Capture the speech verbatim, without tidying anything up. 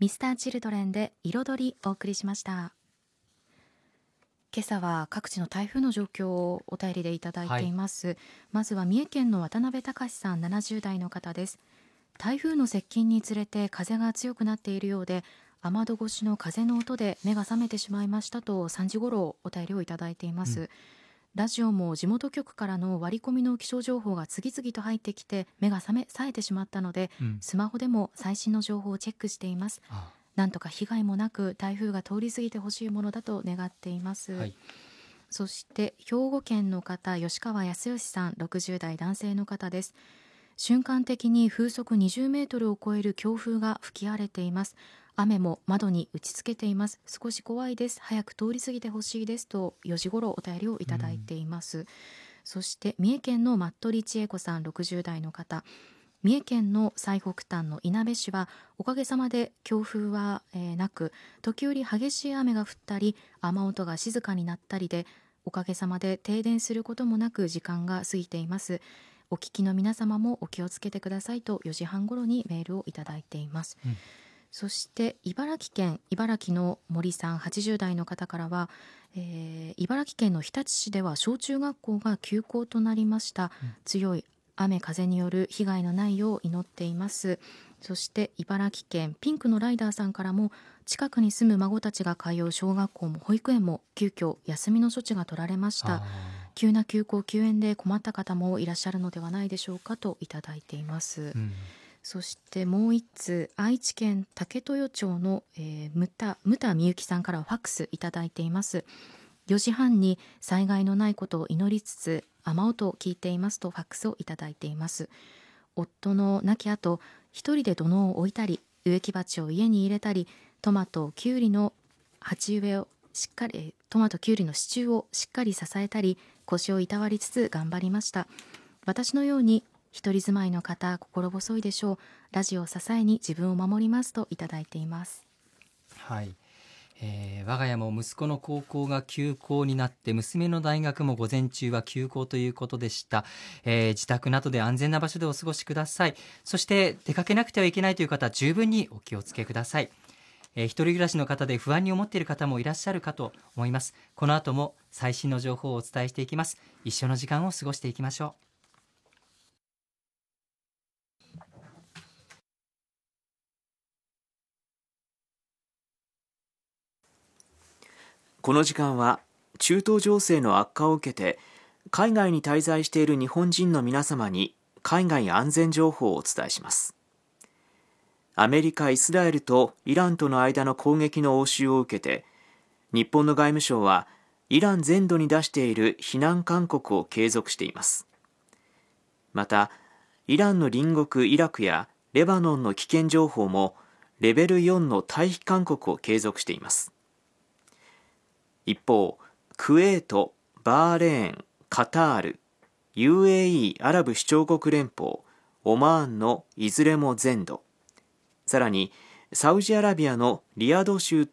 ミスターチルドレンで彩りお送りしました。今朝は各地の台風の状況をお便りでいただいています、はい、まずは三重県の渡辺隆さんななじゅう代の方です。台風の接近につれて風が強くなっているようで、雨戸越しの風の音で目が覚めてしまいましたとさんじ頃お便りをいただいています、うん、ラジオも地元局からの割り込みの気象情報が次々と入ってきて目が覚め冴えてしまったので、うん、スマホでも最新の情報をチェックしています。ああ、なんとか被害もなく台風が通り過ぎてほしいものだと願っています、はい、そして兵庫県の方、吉川康義さんろくじゅう代男性の方です。瞬間的に風速にじゅうメートルを超える強風が吹き荒れています。雨も窓に打ちつけています。少し怖いです。早く通り過ぎてほしいですとよじ頃お便りをいただいています、うん、そして三重県のマットリ千恵子さんろくじゅう代の方、三重県の最北端のいなべ市はおかげさまで強風は、えー、なく、時折激しい雨が降ったり雨音が静かになったりで、おかげさまで停電することもなく時間が過ぎています。お聞きの皆様もお気をつけてくださいとよじはん頃にメールをいただいています、うん、そして茨城県茨城の森さんはちじゅう代の方からは、えー、茨城県の日立市では小中学校が休校となりました、うん、強い雨風による被害のないよう祈っています。そして茨城県ピンクのライダーさんからも、近くに住む孫たちが通う小学校も保育園も急遽休みの措置が取られました。急な休校休園で困った方もいらっしゃるのではないでしょうかといただいています、うん、そしてもう一通、愛知県武豊町の、えー、むたむたみゆきさんからファックスいただいています。よじはんに災害のないことを祈りつつ雨音を聞いていますとファックスをいただいています。夫の亡き後、一人で土のを置いたり植木鉢を家に入れたり、トマトキュウリの鉢植えをしっかりトマトキュウリの支柱をしっかり支えたり、腰をいたわりつつ頑張りました。私のように一人住まいの方、心細いでしょう。ラジオを支えに自分を守りますといただいています。 はい、えー、我が家も息子の高校が休校になって、娘の大学も午前中は休校ということでした、えー、自宅などで安全な場所でお過ごしください。そして出かけなくてはいけないという方は十分にお気をつけください。えー、一人暮らしの方で不安に思っている方もいらっしゃるかと思います。この後も最新の情報をお伝えしていきます。一緒の時間を過ごしていきましょう。 この時間は中東情勢の悪化を受けて海外に滞在している日本人の皆様に海外安全情報をお伝えします。アメリカ、イスラエルとイランとの間の攻撃の応酬を受けて、日本の外務省はイラン全土に出している避難勧告を継続しています。また、イランの隣国イラクやレバノンの危険情報もレベルよんの退避勧告を継続しています。一方、クウェート、バーレーン、カタール、ユーエーイー アラブ首長国連邦、オマーンのいずれも全土、さらにサウジアラビアのリヤド州